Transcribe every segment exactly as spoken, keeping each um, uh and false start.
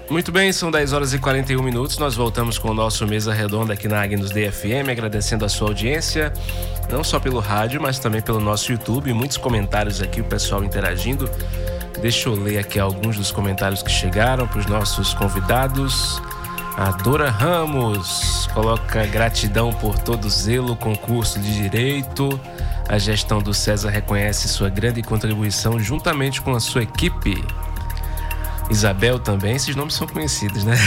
Muito bem, são dez horas e quarenta e um minutos. Nós voltamos com o nosso Mesa Redonda aqui na Agnus D F M, agradecendo a sua audiência, não só pelo rádio, mas também pelo nosso YouTube. Muitos comentários aqui, o pessoal interagindo. Deixa eu ler aqui alguns dos comentários que chegaram para os nossos convidados. A Dora Ramos coloca gratidão por todo o zelo, concurso de direito. A gestão do César reconhece sua grande contribuição juntamente com a sua equipe. Isabel também, esses nomes são conhecidos, né?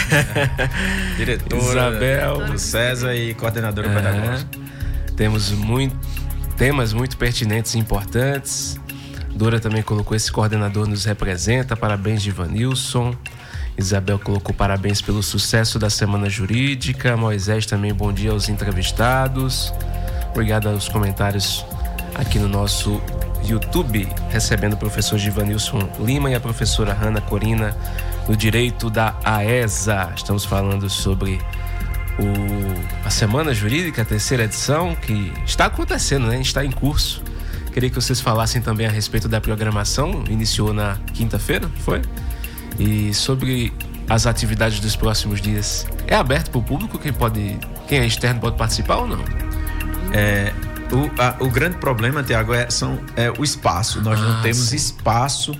Diretora Isabel do César e coordenadora uhum. pedagógica. Temos muito, temas muito pertinentes e importantes. Dora também colocou: esse coordenador nos representa. Parabéns, Givanilson. Isabel colocou: parabéns pelo sucesso da Semana Jurídica. Moisés também, bom dia aos entrevistados. Obrigado aos comentários aqui no nosso YouTube, recebendo o professor Givanilson Lima e a professora Hanna Corina no Direito da AESA. Estamos falando sobre o, a Semana Jurídica, a terceira edição, que está acontecendo, né? Está em curso. Queria que vocês falassem também a respeito da programação. Iniciou na quinta-feira, foi? E sobre as atividades dos próximos dias. É aberto para o público? Quem pode, quem é externo pode participar ou não? É... O, a, o grande problema, Tiago, é, são, é o espaço. Nós ah, não temos sim. espaço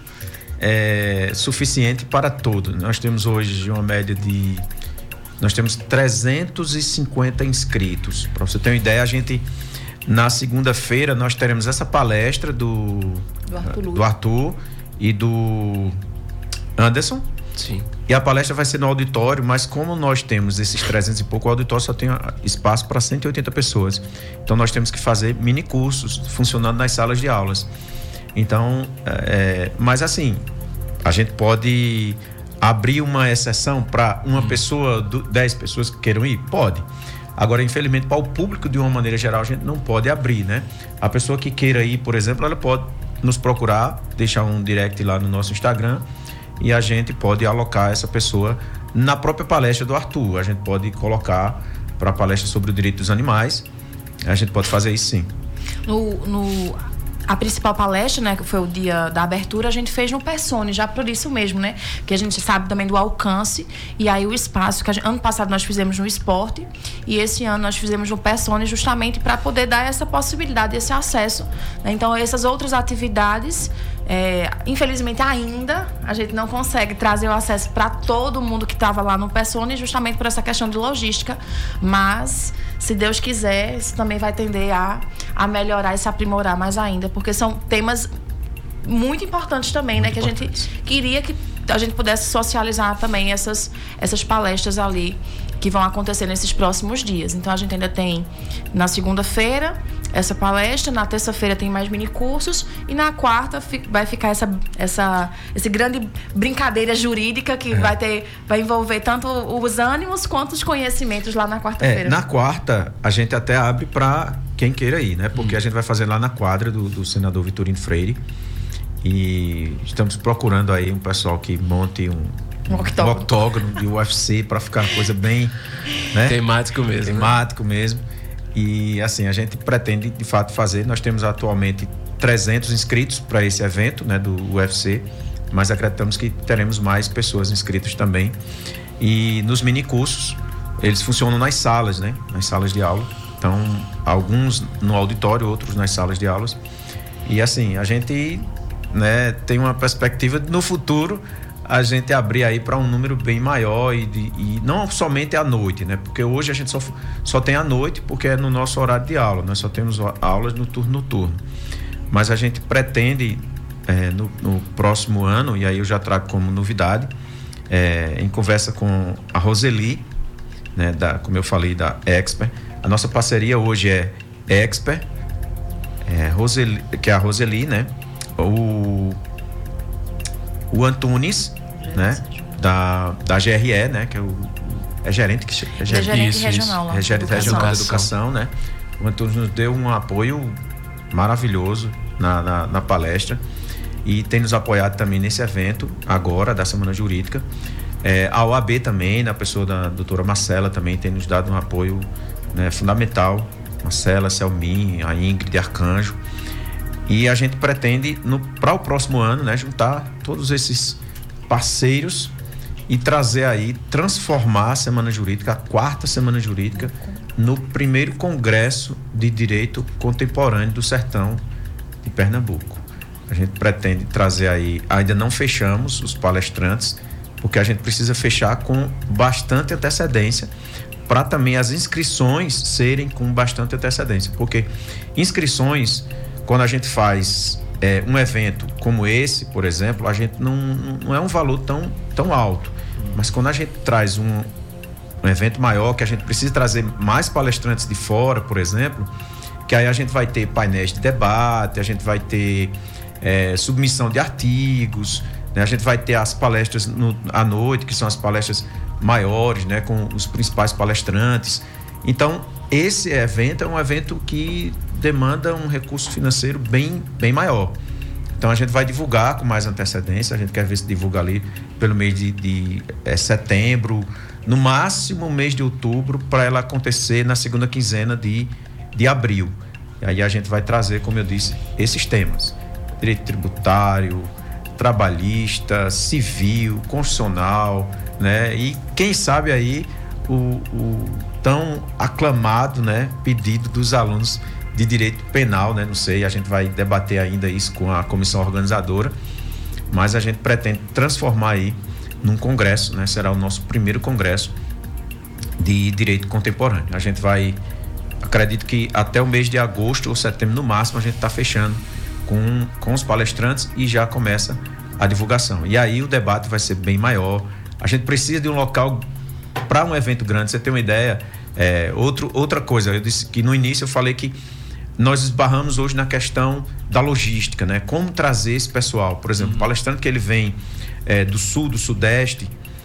é, suficiente para todo. Nós temos hoje uma média de... Nós temos trezentos e cinquenta inscritos. Para você ter uma ideia, a gente... Na segunda-feira, nós teremos essa palestra do... Do Arthur, do Arthur e do Anderson. Sim. E a palestra vai ser no auditório, mas como nós temos esses trezentos e pouco, o auditório só tem espaço para cento e oitenta pessoas. Então nós temos que fazer mini cursos funcionando nas salas de aulas. Então, é, mas assim, a gente pode abrir uma exceção para uma hum. pessoa, dez pessoas que queiram ir? Pode. Agora, infelizmente, para o público, de uma maneira geral, a gente não pode abrir, né? A pessoa que queira ir, por exemplo, ela pode nos procurar, deixar um direct lá no nosso Instagram, e a gente pode alocar essa pessoa na própria palestra do Arthur. A gente pode colocar para a palestra sobre o direito dos animais. A gente pode fazer isso, sim. No, no, a principal palestra, né, que foi o dia da abertura, a gente fez no Persone, já por isso mesmo, né? Que a gente sabe também do alcance e aí o espaço. Que a gente, ano passado nós fizemos no esporte e esse ano nós fizemos no Persone, justamente para poder dar essa possibilidade, esse acesso, né? Então, essas outras atividades... É, infelizmente ainda a gente não consegue trazer o acesso para todo mundo que estava lá no Persone, justamente por essa questão de logística, mas se Deus quiser, isso também vai tender a, a melhorar e se aprimorar mais ainda, porque são temas muito importantes também, muito né? Importante. Que a gente queria que a gente pudesse socializar também essas, essas palestras ali que vão acontecer nesses próximos dias. Então a gente ainda tem na segunda-feira essa palestra, na terça-feira tem mais mini cursos e na quarta vai ficar essa, essa esse grande brincadeira jurídica que é. vai ter, vai envolver tanto os ânimos quanto os conhecimentos lá na quarta-feira. É, na quarta a gente até abre para quem queira ir, né? Porque hum. a gente vai fazer lá na quadra do, do senador Vitorino Freire e estamos procurando aí um pessoal que monte um Um octógono. um octógono de U F C para ficar uma coisa bem, né? Temático mesmo. Temático né? mesmo. E assim, a gente pretende de fato fazer. Nós temos atualmente trezentos inscritos para esse evento, né, do U F C, mas acreditamos que teremos mais pessoas inscritas também. E nos mini cursos, eles funcionam nas salas, né? Nas salas de aula. Então, alguns no auditório, outros nas salas de aulas. E assim, a gente, né, tem uma perspectiva de, no futuro a gente abrir aí para um número bem maior e, de, e não somente à noite, né? Porque hoje a gente só, só tem à noite porque é no nosso horário de aula, nós só temos aulas no turno noturno. Mas a gente pretende, é, no, no próximo ano, e aí eu já trago como novidade, é, em conversa com a Roseli, né, da, como eu falei, da Expert. A nossa parceria hoje é Expert, é, Roseli, que é a Roseli, né? O, o Antunes, né? Da, da G R E, né? Que é o é gerente que é gerente, é gerente isso, regional, isso, é gerente regional da educação, né? O Antunes nos deu um apoio maravilhoso na, na, na palestra e tem nos apoiado também nesse evento agora da Semana Jurídica. É, a O A B também, na pessoa da doutora Marcela, também tem nos dado um apoio, né, fundamental. Marcela, Selmin, a Ingrid, Arcanjo. E a gente pretende, para o próximo ano, né, juntar todos esses parceiros e trazer aí, transformar a Semana Jurídica, a quarta Semana Jurídica, no primeiro Congresso de Direito Contemporâneo do Sertão de Pernambuco. A gente pretende trazer aí, ainda não fechamos os palestrantes, porque a gente precisa fechar com bastante antecedência, para também as inscrições serem com bastante antecedência, porque inscrições, quando a gente faz é, um evento como esse, por exemplo, a gente não, não é um valor tão, tão alto, mas quando a gente traz um, um evento maior, que a gente precisa trazer mais palestrantes de fora, por exemplo, que aí a gente vai ter painéis de debate, a gente vai ter é, submissão de artigos, né? A gente vai ter as palestras no, à noite, que são as palestras maiores, né? Com os principais palestrantes. Então, esse evento é um evento que demanda um recurso financeiro bem, bem maior. Então, a gente vai divulgar com mais antecedência, a gente quer ver se divulga ali pelo mês de, de é, setembro, no máximo mês de outubro, para ela acontecer na segunda quinzena de, de abril. E aí a gente vai trazer, como eu disse, esses temas: direito tributário, trabalhista, civil, constitucional, né? E quem sabe aí o, o tão aclamado, né, pedido dos alunos de direito penal, né? Não sei, a gente vai debater ainda isso com a comissão organizadora, mas a gente pretende transformar aí num congresso, né? Será o nosso primeiro congresso de direito contemporâneo. A gente vai, acredito que até o mês de agosto ou setembro no máximo, a gente está fechando com, com os palestrantes e já começa a divulgação. E aí o debate vai ser bem maior. A gente precisa de um local para um evento grande. Você tem uma ideia? É, outro, outra coisa, eu disse que no início eu falei que nós esbarramos hoje na questão da logística, né? Como trazer esse pessoal. Por exemplo, o palestrante que ele vem é, do sul, do sudeste,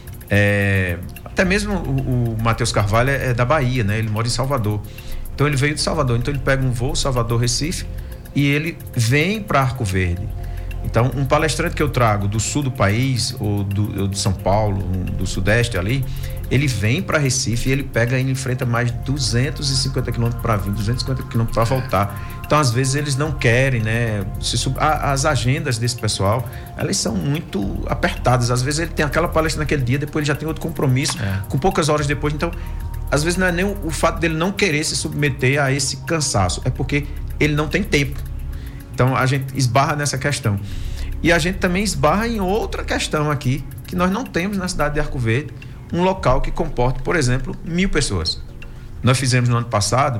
é, até mesmo o, o Matheus Carvalho é, é da Bahia, né? Ele mora em Salvador. Então ele veio de Salvador, então ele pega um voo Salvador-Recife e ele vem para Arco Verde. Então, um palestrante que eu trago do sul do país, ou, do, ou de São Paulo, um, do sudeste ali, ele vem para Recife e ele pega e enfrenta mais duzentos e cinquenta quilômetros para vir, duzentos e cinquenta quilômetros para voltar. Então, às vezes, eles não querem, né? Se sub... As agendas desse pessoal, elas são muito apertadas. Às vezes, ele tem aquela palestra naquele dia, depois ele já tem outro compromisso, é. com poucas horas depois. Então, às vezes, não é nem o fato dele não querer se submeter a esse cansaço, é porque ele não tem tempo. Então, a gente esbarra nessa questão. E a gente também esbarra em outra questão aqui, que nós não temos na cidade de Arco Verde um local que comporte, por exemplo, mil pessoas. Nós fizemos no ano passado,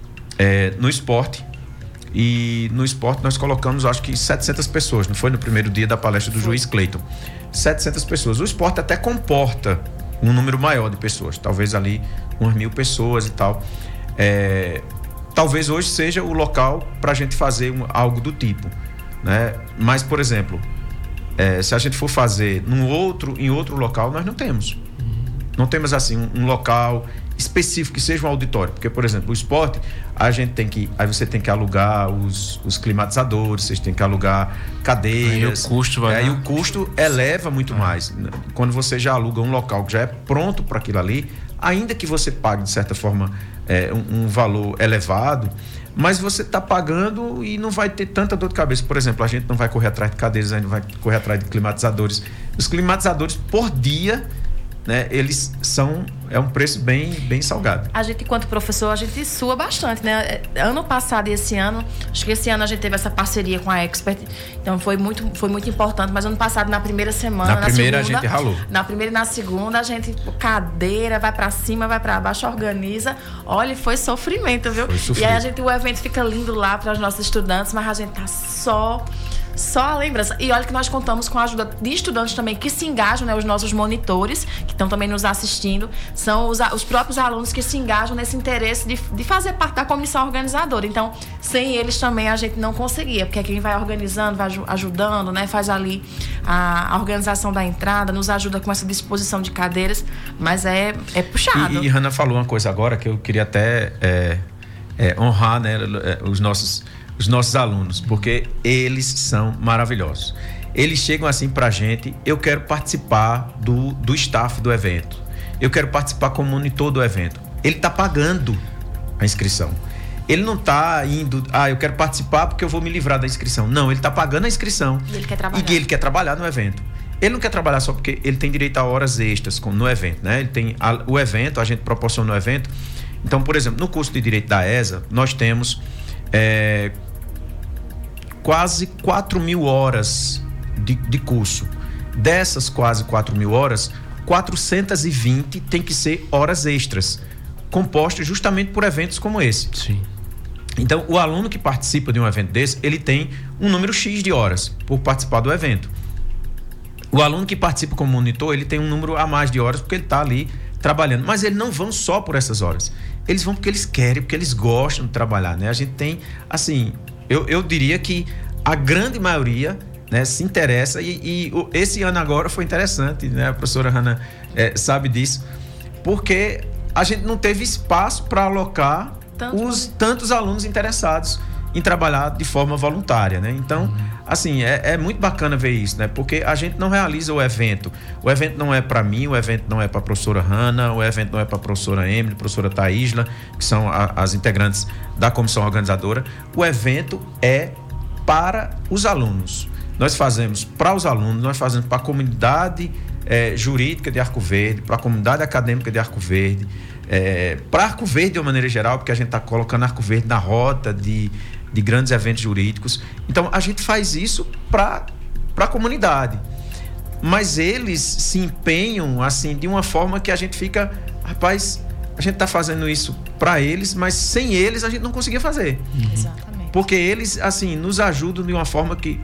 é, no esporte, e no esporte nós colocamos, acho que setecentas pessoas, não foi no primeiro dia da palestra do foi. juiz Cleiton. setecentas pessoas. O esporte até comporta um número maior de pessoas, talvez ali umas mil pessoas e tal. É... Talvez hoje seja o local para a gente fazer um, algo do tipo, né? Mas, por exemplo, é, se a gente for fazer num outro, em outro local, nós não temos. Não temos assim um, um local específico que seja um auditório. Porque, por exemplo, o esporte, a gente tem que. Aí você tem que alugar os, os climatizadores, vocês têm que alugar cadeiras. Aí o custo vai. Aí o custo eleva muito é. mais. Quando você já aluga um local que já é pronto para aquilo ali, ainda que você pague, de certa forma, é, um, um valor elevado, mas você está pagando e não vai ter tanta dor de cabeça. Por exemplo, a gente não vai correr atrás de cadeiras, a gente vai correr atrás de climatizadores. Os climatizadores, por dia, né, eles são, é um preço bem, bem salgado. A gente, enquanto professor, a gente sua bastante, né? Ano passado e esse ano, acho que esse ano a gente teve essa parceria com a Expert, então foi muito, foi muito importante, mas ano passado, na primeira semana, na, na primeira segunda, a gente ralou. Na primeira e na segunda, a gente, cadeira, vai pra cima, vai pra baixo, organiza. Olha, foi sofrimento, viu? Foi e aí a gente, o evento fica lindo lá para os nossos estudantes, mas a gente tá só... Só a lembrança. E olha que nós contamos com a ajuda de estudantes também que se engajam, né? Os nossos monitores, que estão também nos assistindo, são os, os próprios alunos que se engajam nesse interesse de, de fazer parte da comissão organizadora. Então, sem eles também a gente não conseguia, porque quem vai organizando, vai ajudando, né? Faz ali a, a organização da entrada, nos ajuda com essa disposição de cadeiras, mas é, é puxado. E, e Hanna falou uma coisa agora que eu queria até é, é, honrar, né? Os nossos... os nossos alunos, porque eles são maravilhosos. Eles chegam assim pra gente: eu quero participar do, do staff do evento, eu quero participar como monitor do evento. Ele tá pagando a inscrição. Ele não tá indo, ah, eu quero participar porque eu vou me livrar da inscrição. Não, ele tá pagando a inscrição. E ele quer trabalhar. E ele quer trabalhar no evento. Ele não quer trabalhar só porque ele tem direito a horas extras como no evento, né? Ele tem a, o evento, a gente proporciona o evento. Então, por exemplo, no curso de Direito da E S A, nós temos é, quase quatro mil horas de, de curso. Dessas quase quatro mil horas, quatrocentas e vinte tem que ser horas extras, compostas justamente por eventos como esse. Sim. Então, o aluno que participa de um evento desse, ele tem um número X de horas por participar do evento. O aluno que participa como monitor, ele tem um número a mais de horas porque ele está ali trabalhando. Mas eles não vão só por essas horas. Eles vão porque eles querem, porque eles gostam de trabalhar, né? A gente tem, assim, eu, eu diria que a grande maioria, né, se interessa e, e esse ano agora foi interessante, né? A professora Hanna é, sabe disso, porque a gente não teve espaço para alocar Tanto os tantos alunos interessados em trabalhar de forma voluntária, né? Então, uhum. assim, é, é muito bacana ver isso, né? Porque a gente não realiza o evento. O evento não é para mim, o evento não é para a professora Hanna, o evento não é para a professora Emily, professora Thaísla, que são a, as integrantes da comissão organizadora. O evento é para os alunos. Nós fazemos para os alunos, nós fazemos para a comunidade é, jurídica de Arco Verde, para a comunidade acadêmica de Arco Verde, é, para Arco Verde de uma maneira geral, porque a gente está colocando Arco Verde na rota de de grandes eventos jurídicos. Então, a gente faz isso para a comunidade. Mas eles se empenham, assim, de uma forma que a gente fica... Rapaz, a gente está fazendo isso para eles, mas sem eles a gente não conseguia fazer. Uhum. Exatamente. Porque eles, assim, nos ajudam de uma forma que...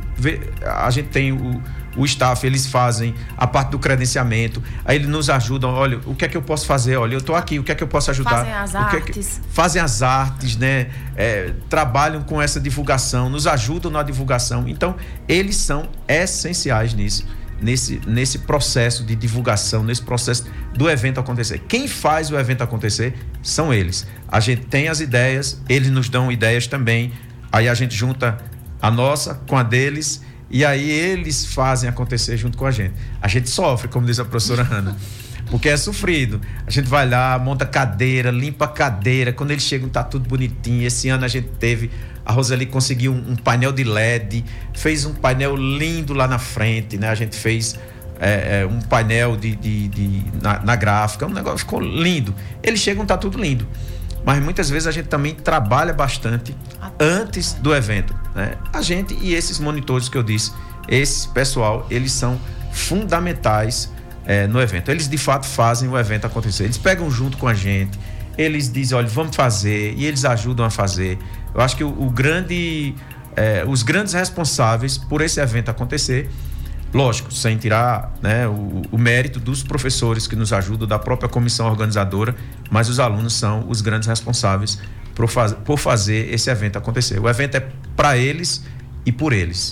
A gente tem o, o staff, eles fazem a parte do credenciamento, aí eles nos ajudam, olha, o que é que eu posso fazer? Olha, eu estou aqui, o que é que eu posso ajudar? Fazem as o que artes. É que... Fazem as artes, né? É, trabalham com essa divulgação, nos ajudam na divulgação. Então, eles são essenciais nisso, nesse, nesse processo de divulgação, nesse processo do evento acontecer. Quem faz o evento acontecer são eles. A gente tem as ideias, eles nos dão ideias também, aí a gente junta a nossa com a deles, e aí eles fazem acontecer junto com a gente. A gente sofre, como diz a professora Hanna, porque é sofrido. A gente vai lá, monta cadeira, limpa a cadeira. Quando eles chegam, tá tudo bonitinho. Esse ano a gente teve... A Roseli conseguiu um, um painel de L E D, fez um painel lindo lá na frente, né? A gente fez é, é, um painel de, de, de, na, na gráfica. Um negócio ficou lindo. Eles chegam, tá tudo lindo. Mas muitas vezes a gente também trabalha bastante antes do evento, né? A gente e esses monitores que eu disse, esse pessoal, eles são fundamentais é, no evento. Eles de fato fazem o evento acontecer. Eles pegam junto com a gente, eles dizem, olha, vamos fazer, e eles ajudam a fazer. Eu acho que o, o grande, é, os grandes responsáveis por esse evento acontecer, lógico, sem tirar, né, o, o mérito dos professores que nos ajudam, da própria comissão organizadora, mas os alunos são os grandes responsáveis por, faz, por fazer esse evento acontecer. O evento é para eles e por eles.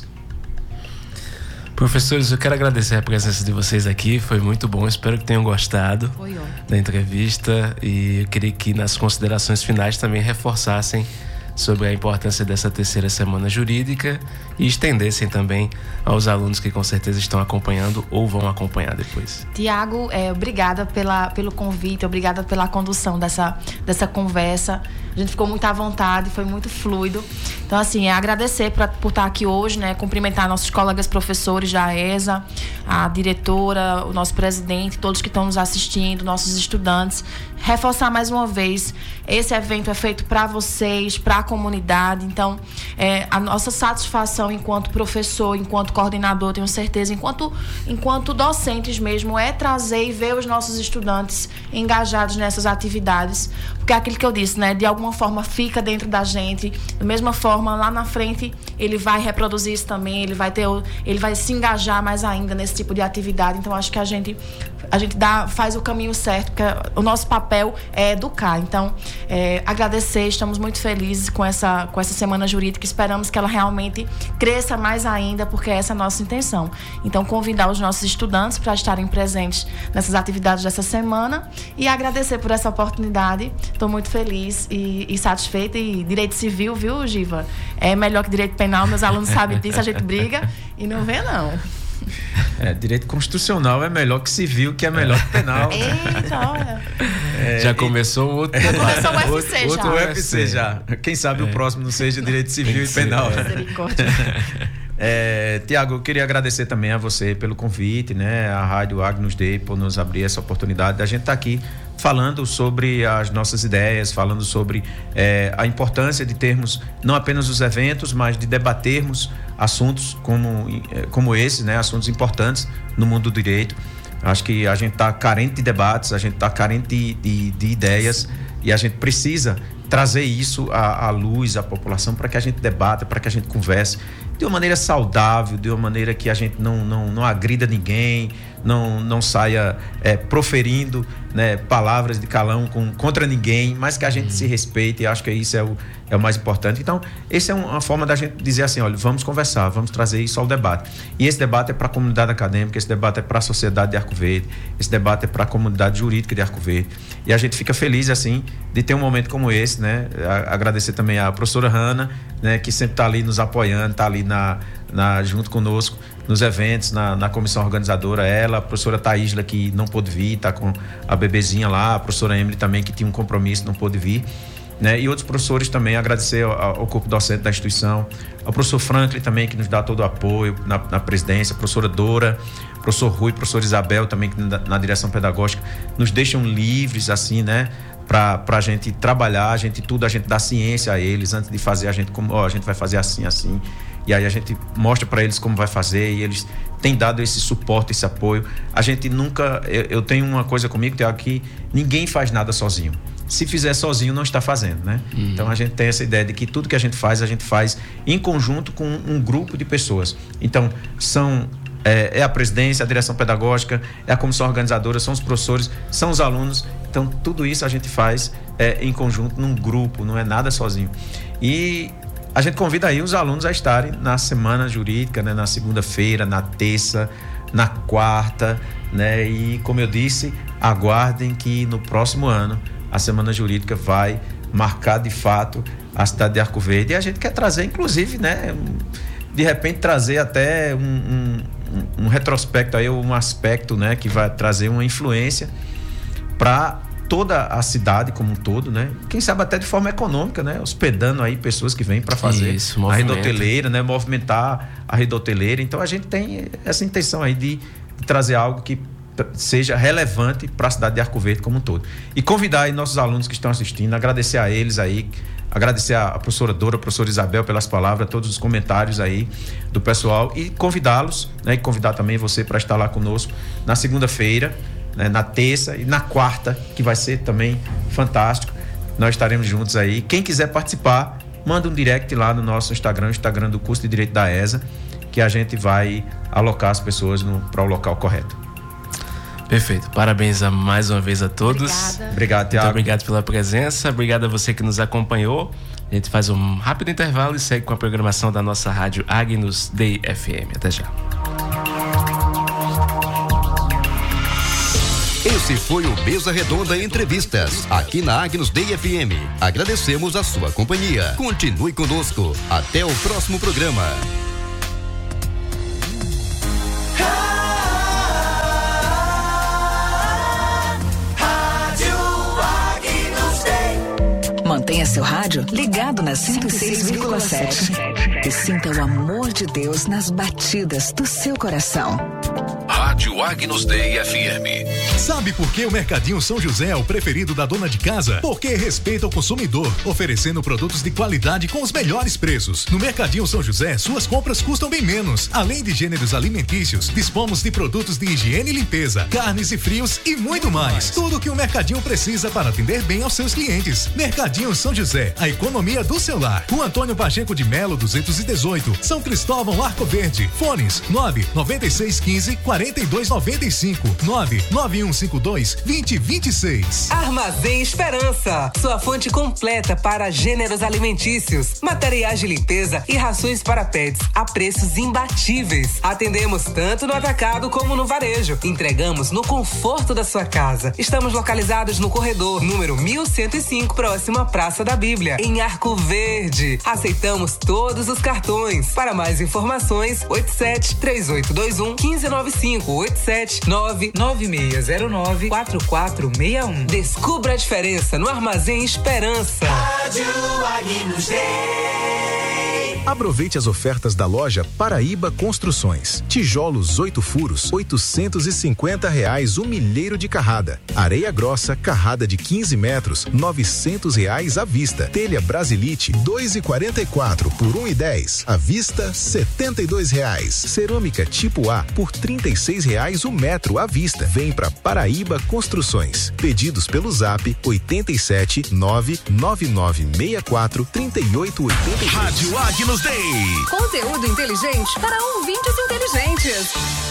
Professores, eu quero agradecer a presença de vocês aqui, foi muito bom, espero que tenham gostado foi da entrevista, e eu queria que nas considerações finais também reforçassem sobre a importância dessa terceira semana jurídica e estendessem também aos alunos que com certeza estão acompanhando ou vão acompanhar depois. Tiago, é, obrigada pela, pelo convite, obrigada pela condução dessa, dessa conversa. A gente ficou muito à vontade, foi muito fluido. Então, assim, é agradecer pra, por estar aqui hoje, né? Cumprimentar nossos colegas professores da E S A, a diretora, o nosso presidente, todos que estão nos assistindo, nossos estudantes. Reforçar mais uma vez, esse evento é feito para vocês, para a comunidade. Então, é, a nossa satisfação enquanto professor, enquanto coordenador, tenho certeza, enquanto, enquanto docentes mesmo, é trazer e ver os nossos estudantes engajados nessas atividades. Porque é aquilo que eu disse, né? De alguma forma fica dentro da gente. Da mesma forma, lá na frente, ele vai reproduzir isso também, ele vai ter, ele vai se engajar mais ainda nesse tipo de atividade. Então, acho que a gente, a gente dá, faz o caminho certo, porque o nosso papel é educar. Então, é, agradecer, estamos muito felizes com essa, com essa semana jurídica, esperamos que ela realmente cresça mais ainda, porque essa é a nossa intenção. Então, convidar os nossos estudantes para estarem presentes nessas atividades dessa semana e agradecer por essa oportunidade. Estou muito feliz e, e satisfeita. E direito civil, viu, Giva? É melhor que direito penal, meus alunos sabem disso, a gente briga e não vê, não. É, direito constitucional é melhor que civil, que é melhor que penal. Eita, olha. É, já começou o outro. Já começou o U F C outro, já. Outro U F C já. Quem sabe é. o próximo não seja direito civil e penal. Misericórdia. É, Tiago, eu queria agradecer também a você pelo convite, né? A Rádio Agnus Dei por nos abrir essa oportunidade. A gente está aqui falando sobre as nossas ideias, falando sobre é, a importância de termos não apenas os eventos, mas de debatermos assuntos como, como esses, né? Assuntos importantes no mundo do direito. Acho que a gente está carente de debates, a gente está carente de, de, de ideias e a gente precisa trazer isso à, à luz, à população, para que a gente debata, para que a gente converse de uma maneira saudável, de uma maneira que a gente não, não, não agrida ninguém, não, não saia é, proferindo, né, palavras de calão com, contra ninguém, mas que a gente hum. se respeite, e acho que isso é o, é o mais importante. Então, essa é uma forma da gente dizer assim, olha, vamos conversar, vamos trazer isso ao debate. E esse debate é para a comunidade acadêmica, esse debate é para a sociedade de Arco Verde, esse debate é para a comunidade jurídica de Arco Verde. E a gente fica feliz, assim, de ter um momento como esse, né? Agradecer também à professora Hanna, né, que sempre está ali nos apoiando, está ali na, na, junto conosco nos eventos, na, na comissão organizadora. Ela, a professora Thaísla, que não pôde vir, está com a bebezinha lá, a professora Emily também, que tinha um compromisso, não pôde vir, né? E outros professores também, agradecer ao, ao corpo docente da instituição, ao professor Franklin também, que nos dá todo o apoio na, na presidência, a professora Dora, professor Rui, professor Isabel também, que na, na direção pedagógica nos deixam livres, assim, né? Para a gente trabalhar, a gente tudo, a gente dá ciência a eles antes de fazer, a gente como, ó, a gente vai fazer assim, assim, e aí a gente mostra para eles como vai fazer e eles têm dado esse suporte, esse apoio. A gente nunca, eu, eu tenho uma coisa comigo, Tiago, que ninguém faz nada sozinho. Se fizer sozinho, não está fazendo, né? Uhum. Então a gente tem essa ideia de que tudo que a gente faz, a gente faz em conjunto com um grupo de pessoas. Então, são É, é a presidência, a direção pedagógica, é a comissão organizadora, são os professores, são os alunos. Então, tudo isso a gente faz é, em conjunto, num grupo, não é nada sozinho. E a gente convida aí os alunos a estarem na semana jurídica, né, na segunda-feira, na terça, na quarta, né? E, como eu disse, aguardem que no próximo ano a semana jurídica vai marcar de fato a cidade de Arco Verde. E a gente quer trazer, inclusive, né, de repente trazer até um, um um retrospecto aí, um aspecto, né, que vai trazer uma influência para toda a cidade como um todo, né? Quem sabe até de forma econômica, né? Hospedando aí pessoas que vêm para fazer Isso, a rede hoteleira, né? Movimentar a rede hoteleira. Então a gente tem essa intenção aí de, de trazer algo que seja relevante para a cidade de Arco Verde como um todo. E convidar aí nossos alunos que estão assistindo, agradecer a eles aí, agradecer a, a professora Dora, a professora Isabel pelas palavras, todos os comentários aí do pessoal e convidá-los, né? E convidar também você para estar lá conosco na segunda-feira, né? Na terça e na quarta, que vai ser também fantástico. Nós estaremos juntos aí. Quem quiser participar, manda um direct lá no nosso Instagram, Instagram do curso de Direito da E S A, que a gente vai alocar as pessoas para o local correto. Perfeito. Parabéns a, mais uma vez a todos. Obrigada. Obrigado, Tiago. Muito obrigado pela presença. Obrigado a você que nos acompanhou. A gente faz um rápido intervalo e segue com a programação da nossa rádio Agnus Dei F M. Até já. Esse foi o Mesa Redonda Entrevistas, aqui na Agnus Dei F M. Agradecemos a sua companhia. Continue conosco. Até o próximo programa. Mantenha seu rádio ligado na cento e seis vírgula sete e sinta o amor de Deus nas batidas do seu coração. Rádio Agnus Dei F M. Sabe por que o Mercadinho São José é o preferido da dona de casa? Porque respeita o consumidor, oferecendo produtos de qualidade com os melhores preços. No Mercadinho São José, suas compras custam bem menos. Além de gêneros alimentícios, dispomos de produtos de higiene e limpeza, carnes e frios e muito mais. Tudo que o Mercadinho precisa para atender bem aos seus clientes. Mercadinho São José, a economia do seu lar. Rua Antônio Pacheco de Melo, duzentos e dezoito, São Cristóvão, Arco Verde. Fones nove nove seis um cinco, quatro dois nove cinco, nove nove um cinco dois, dois zero dois seis. Armazém Esperança, sua fonte completa para gêneros alimentícios, materiais de limpeza e rações para pets a preços imbatíveis. Atendemos tanto no atacado como no varejo. Entregamos no conforto da sua casa. Estamos localizados no corredor número mil cento e cinco, próximo à Praça da Bíblia, em Arco Verde. Aceitamos todos os cartões. Para mais informações, oito sete, três oito dois um, um cinco nove cinco, oito sete, nove nove seis zero nove, quatro quatro seis um. Descubra a diferença no Armazém Esperança. Rádio Agnus Dei. Aproveite as ofertas da loja Paraíba Construções. Tijolos oito furos, oitocentos e cinquenta reais o milheiro de carrada. Areia grossa, carrada de quinze metros, novecentos reais à vista. Telha Brasilite, dois e quarenta e quatro por um e dez. À vista, setenta e dois reais. Cerâmica tipo A por trinta e seis reais o metro à vista. Vem pra Paraíba Construções. Pedidos pelo Zap oitenta e sete nove nove nove seis quatro três oito oito dois. Rádio Agnus Dei. Conteúdo inteligente para ouvintes inteligentes.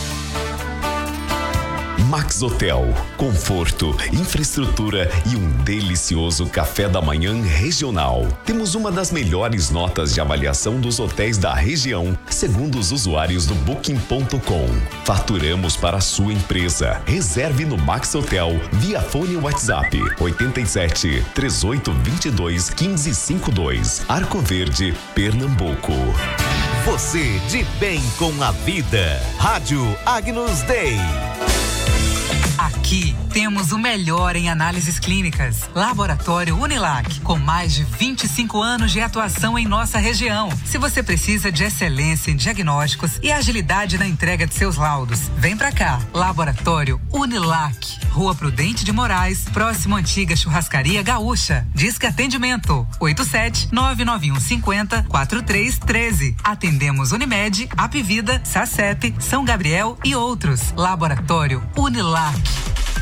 Max Hotel, conforto, infraestrutura e um delicioso café da manhã regional. Temos uma das melhores notas de avaliação dos hotéis da região, segundo os usuários do booking ponto com. Faturamos para a sua empresa. Reserve no Max Hotel via fone WhatsApp oitenta e sete, três oito dois dois, um cinco cinco dois. Arco Verde, Pernambuco. Você de bem com a vida. Rádio Agnus Dei. Aqui temos o melhor em análises clínicas. Laboratório Unilac, com mais de vinte e cinco anos de atuação em nossa região. Se você precisa de excelência em diagnósticos e agilidade na entrega de seus laudos, vem pra cá. Laboratório Unilac, Rua Prudente de Moraes, próximo à antiga Churrascaria Gaúcha. Disque atendimento oito sete nove nove um cinco zero quatro três um três. Atendemos Unimed, Apivida, Sacep, São Gabriel e outros. Laboratório Unilac.